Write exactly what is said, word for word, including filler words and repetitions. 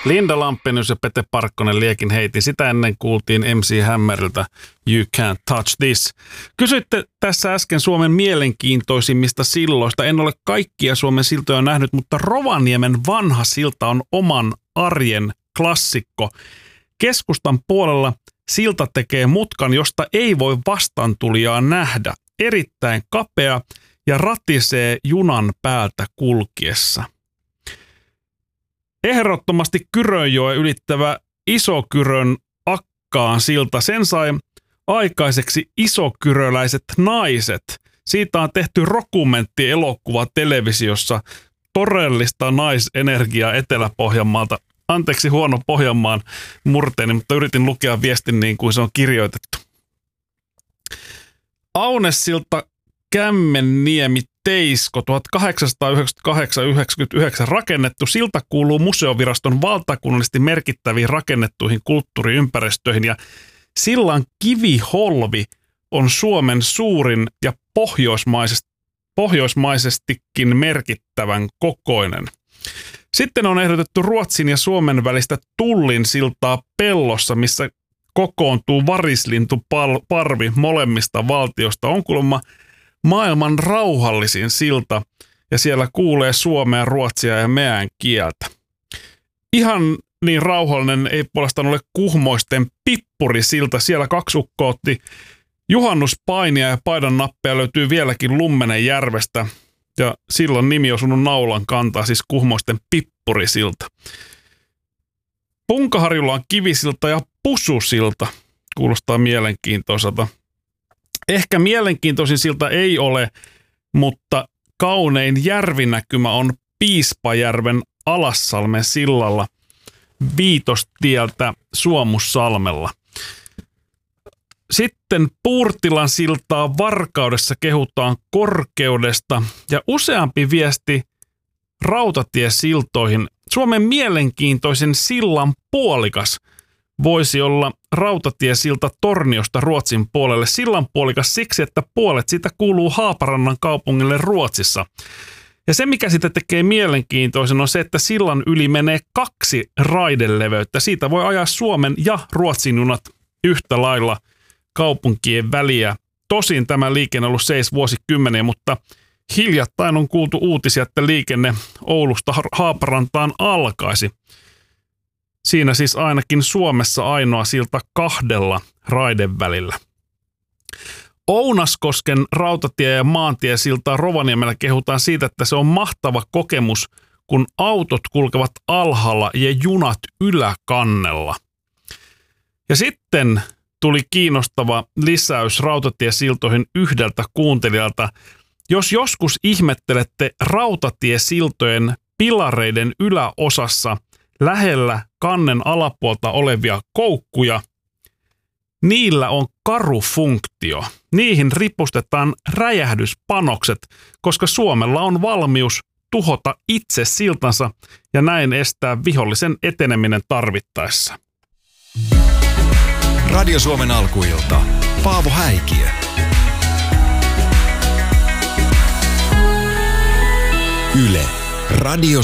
Linda Lampenius ja Pete Parkkonen liekin heitin. Sitä ennen kuultiin M C Hammeriltä You Can't Touch This. Kysyitte tässä äsken Suomen mielenkiintoisimmista silloista. En ole kaikkia Suomen siltoja nähnyt, mutta Rovaniemen vanha silta on oman arjen klassikko. Keskustan puolella silta tekee mutkan, josta ei voi vastaantulijaa nähdä. Erittäin kapea ja ratisee junan päältä kulkiessa. Ehdottomasti Kyrönjoen ylittävä Isokyrön Akkaan silta. Sen sai aikaiseksi isokyröläiset naiset. Siitä on tehty dokumenttielokuva televisiossa. Todellista naisenergiaa Etelä-Pohjanmaalta. Anteeksi huono Pohjanmaan murteeni, mutta yritin lukea viestin niin kuin se on kirjoitettu. Aunessilta Kämmenniemi Teisko tuhatkahdeksansataayhdeksänkymmentäkahdeksan yhdeksänkymmentäyhdeksän rakennettu. Silta kuuluu museoviraston valtakunnallisesti merkittäviin rakennettuihin kulttuuriympäristöihin ja sillan kiviholvi on Suomen suurin ja pohjoismaisesti, pohjoismaisestikin merkittävän kokoinen. Sitten on ehdotettu Ruotsin ja Suomen välistä Tullin siltaa Pellossa, missä kokoontuu varislintuparvi molemmista valtiosta. On kuulemma maailman rauhallisin silta ja siellä kuulee suomea, ruotsia ja meän kieltä. Ihan niin rauhallinen ei puolestaan ole Kuhmoisten Pippurisilta. Siellä kaksi ukkoa otti juhannuspainia ja paidan nappeja löytyy vieläkin Lummenenjärvestä. Ja silloin nimi osunut naulan kantaa, siis Kuhmoisten Pippurisilta. Punkaharjulla on Kivisilta ja Pususilta. Kuulostaa mielenkiintoiselta. Ehkä mielenkiintoisin silta ei ole, mutta kaunein järvinäkymä on Piispajärven Alassalmen sillalla Viitostieltä Suomussalmella. Sitten Puurtilan siltaa Varkaudessa kehutaan korkeudesta ja useampi viesti rautatiesiltoihin. Suomen mielenkiintoisen sillan puolikas voisi olla rautatiesilta Torniosta Ruotsin puolelle. Sillan puolikas siksi, että puolet siitä kuuluu Haaparannan kaupungille Ruotsissa. Ja se, mikä sitä tekee mielenkiintoisen, on se, että sillan yli menee kaksi raideleveyttä. Siitä voi ajaa Suomen ja Ruotsin junat yhtä lailla kaupunkien väliä. Tosin tämä liikenne on ollut seis vuosikymmeniä, mutta hiljattain on kuultu uutisia, että liikenne Oulusta Haaparantaan alkaisi. Siinä siis ainakin Suomessa ainoa silta kahdella raiden välillä. Ounaskosken rautatie- ja maantiesiltaa Rovaniemellä kehutaan siitä, että se on mahtava kokemus, kun autot kulkevat alhaalla ja junat yläkannella. Ja sitten tuli kiinnostava lisäys rautatiesiltoihin yhdeltä kuuntelijalta. Jos joskus ihmettelette rautatiesiltojen pilareiden yläosassa lähellä kannen alapuolta olevia koukkuja, niillä on karufunktio. Niihin ripustetaan räjähdyspanokset, koska Suomella on valmius tuhota itse siltansa ja näin estää vihollisen eteneminen tarvittaessa. Radio Suomen alkuilta. Paavo Häikiö. Yle. Radio